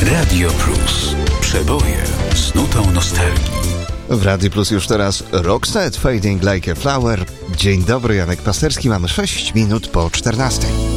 Radio Plus. Przeboje z nutą nostalgii. W Radio Plus już teraz Roxette, Fading Like a Flower. Dzień dobry, Janek Pasterski, mamy 6 minut po 14.